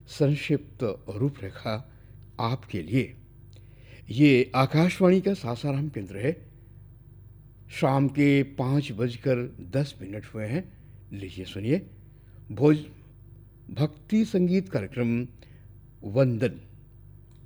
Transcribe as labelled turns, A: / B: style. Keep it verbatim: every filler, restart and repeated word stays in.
A: संक्षिप्त रूपरेखा आपके लिए। ये आकाशवाणी का सासाराम केंद्र है। शाम के पाँच बजकर दस मिनट हुए हैं। लीजिए सुनिए भोज भक्ति संगीत कार्यक्रम वंदन।